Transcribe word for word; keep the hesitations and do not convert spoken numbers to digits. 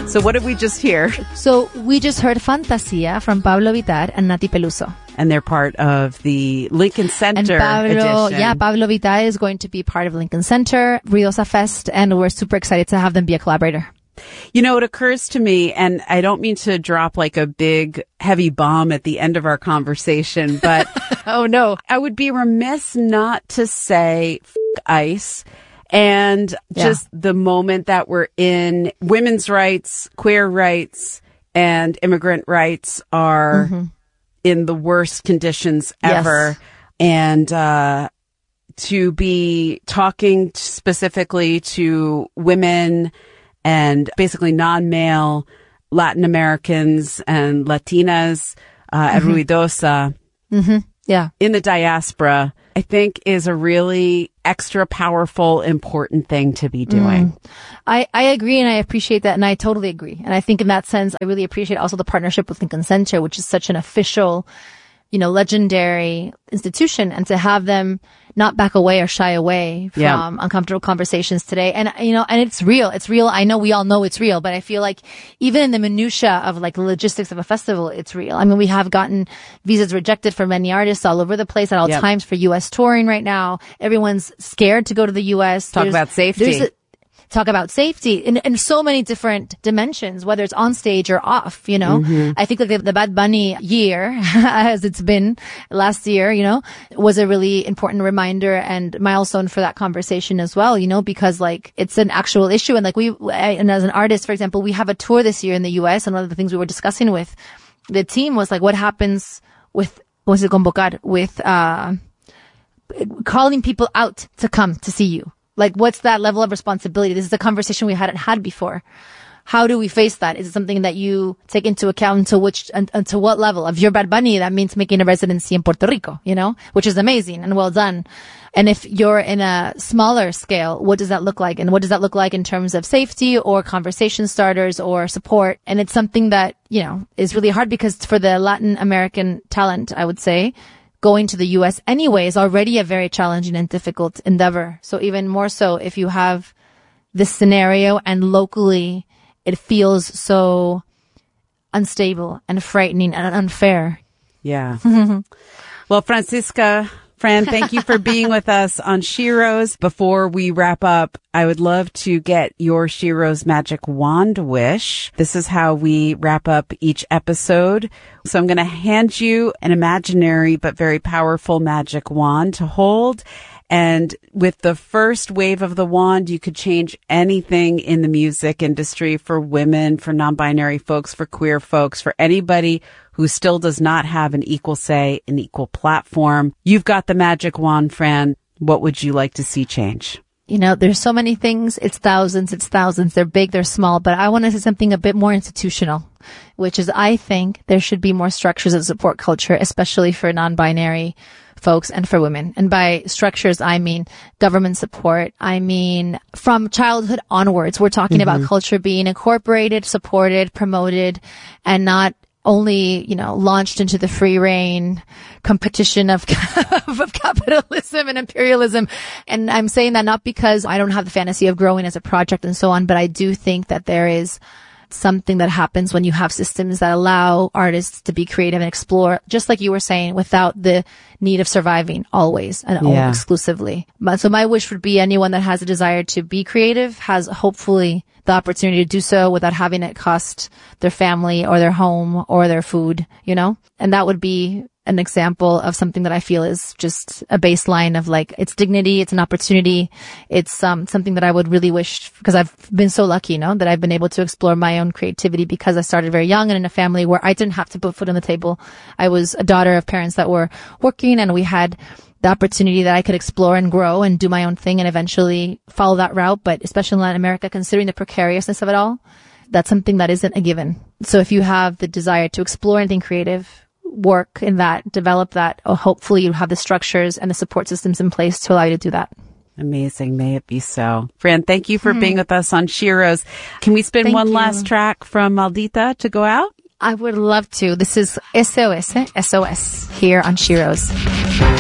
So what did we just hear? So we just heard Fantasia from Pablo Vittar and Nati Peluso. And they're part of the Lincoln Center and Pablo, edition. Yeah, Pablo Vittar is going to be part of Lincoln Center, Ruidosa Fest, and we're super excited to have them be a collaborator. You know, it occurs to me, and I don't mean to drop like a big, heavy bomb at the end of our conversation, but oh no, I would be remiss not to say F- ICE. And yeah. just the moment that we're in, women's rights, queer rights, and immigrant rights are mm-hmm. in the worst conditions ever. Yes. And uh to be talking specifically to women and basically non-male Latin Americans and Latinas uh, mm-hmm. at Ruidosa mm-hmm. yeah. in the diaspora, I think is a really extra powerful, important thing to be doing. Mm. I, I agree and I appreciate that, and I totally agree. And I think in that sense, I really appreciate also the partnership with Lincoln Center, which is such an official, you know, legendary institution, and to have them not back away or shy away from yeah. uncomfortable conversations today. And, you know, and it's real. It's real. I know we all know it's real, but I feel like even in the minutia of like the logistics of a festival, it's real. I mean, we have gotten visas rejected for many artists all over the place at all yep. times for U S touring right now. Everyone's scared to go to the U S. Talk There's, about safety. A, talk about safety in, in so many different dimensions, whether it's on stage or off, you know. Mm-hmm. I think like the, the Bad Bunny year, as it's been last year, you know, was a really important reminder and milestone for that conversation as well, you know, because like it's an actual issue. And like we, and as an artist, for example, we have a tour this year in the U S, and one of the things we were discussing with the team was like, what happens with, was it convocar, with, uh, calling people out to come to see you? Like, what's that level of responsibility? This is a conversation we hadn't had before. How do we face that? Is it something that you take into account until which, until what level? If you're Bad Bunny, that means making a residency in Puerto Rico, you know, which is amazing and well done. And if you're in a smaller scale, what does that look like? And what does that look like in terms of safety or conversation starters or support? And it's something that, you know, is really hard because for the Latin American talent, I would say, going to the U S anyway is already a very challenging and difficult endeavor. So even more so if you have this scenario and locally it feels so unstable and frightening and unfair. Yeah. Well, Francisca, Fran, thank you for being with us on Sheroes. Before we wrap up, I would love to get your Sheroes magic wand wish. This is how we wrap up each episode. So I'm going to hand you an imaginary but very powerful magic wand to hold. And with the first wave of the wand, you could change anything in the music industry for women, for non-binary folks, for queer folks, for anybody who still does not have an equal say, an equal platform. You've got the magic wand, Fran. What would you like to see change? You know, there's so many things. It's thousands, it's thousands. They're big, they're small. But I want to say something a bit more institutional, which is I think there should be more structures of support culture, especially for non-binary folks and for women. And by structures, I mean government support. I mean from childhood onwards. We're talking mm-hmm. about culture being incorporated, supported, promoted, and not only, you know, launched into the free reign competition of, of capitalism and imperialism. And I'm saying that not because I don't have the fantasy of growing as a project and so on, but I do think that there is something that happens when you have systems that allow artists to be creative and explore, just like you were saying, without the need of surviving always and yeah. exclusively. But so my wish would be anyone that has a desire to be creative has hopefully the opportunity to do so without having it cost their family or their home or their food, you know? And that would be an example of something that I feel is just a baseline of like, it's dignity, it's an opportunity, it's um something that I would really wish, because I've been so lucky, you know, that I've been able to explore my own creativity because I started very young and in a family where I didn't have to put food on the table. I was a daughter of parents that were working, and we had the opportunity that I could explore and grow and do my own thing and eventually follow that route. But especially in Latin America, considering the precariousness of it all, that's something that isn't a given. So if you have the desire to explore anything creative, work in that, develop that, or hopefully you have the structures and the support systems in place to allow you to do that. Amazing. May it be so. Fran, thank you for mm. being with us on Sheroes. Can we spin thank one you. last track from Maldita to go out? I would love to. This is S O S, S O S here on Sheroes.